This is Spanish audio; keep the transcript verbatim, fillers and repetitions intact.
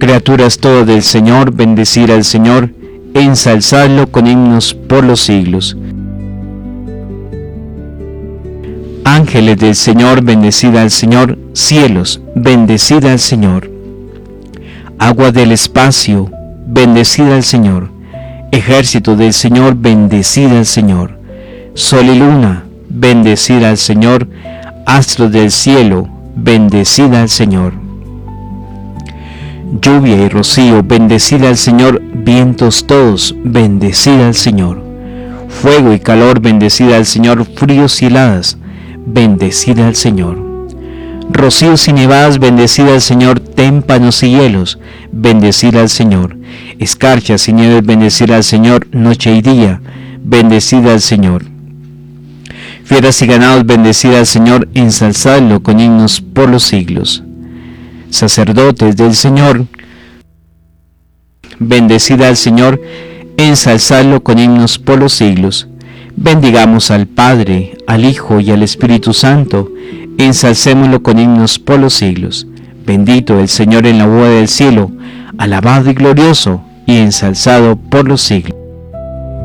Criaturas todas del Señor, bendecid al Señor, ensalzadlo con himnos por los siglos. Ángeles del Señor, bendecid al Señor, cielos, bendecid al Señor. Agua del espacio, bendecid al Señor. Ejército del Señor, bendecid al Señor. Sol y luna, bendecid al Señor. Astros del cielo, bendecid al Señor. Lluvia y rocío, bendecid al Señor. Vientos todos, bendecid al Señor. Fuego y calor, bendecid al Señor. Fríos y heladas, bendecid al Señor. Rocíos y nevadas, bendecid al Señor. Témpanos y hielos, bendecid al Señor. Escarchas y nieves, bendecid al Señor. Noche y día, bendecid al Señor. Fieras y ganados, bendecid al Señor. Ensalzadlo con himnos por los siglos. Sacerdotes del Señor, bendecid al Señor. Ensalzadlo con himnos por los siglos. Bendigamos al Padre, al Hijo y al Espíritu Santo. Ensalcémoslo con himnos por los siglos. Bendito el Señor en la bóveda del cielo, alabado y glorioso y ensalzado por los siglos.